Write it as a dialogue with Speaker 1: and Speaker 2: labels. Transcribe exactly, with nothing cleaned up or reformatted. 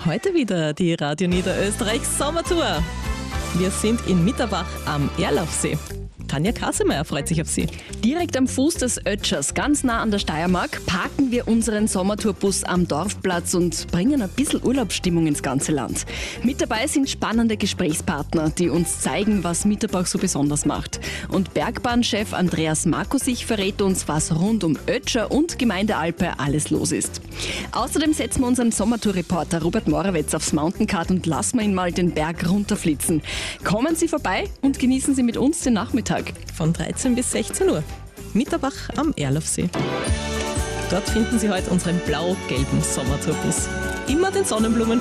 Speaker 1: Heute wieder die Radio Niederösterreich Sommertour. Wir sind in Mitterbach am Erlaufsee. Tanja Kassemeyer freut sich auf Sie.
Speaker 2: Direkt am Fuß des Ötschers, ganz nah an der Steiermark, parken wir unseren Sommertourbus am Dorfplatz und bringen ein bisschen Urlaubsstimmung ins ganze Land. Mit dabei sind spannende Gesprächspartner, die uns zeigen, was Mitterbach so besonders macht. Und Bergbahnchef Andreas Markusich verrät uns, was rund um Ötscher und Gemeindealpe alles los ist. Außerdem setzen wir unseren Sommertour-Reporter Robert Morawetz aufs Mountainbike und lassen wir ihn mal den Berg runterflitzen. Kommen Sie vorbei und genießen Sie mit uns den Nachmittag.
Speaker 1: Von dreizehn bis sechzehn Uhr. Mitterbach am Erlaufsee. Dort finden Sie heute unseren blau-gelben Sommertourbus. Immer den Sonnenblumen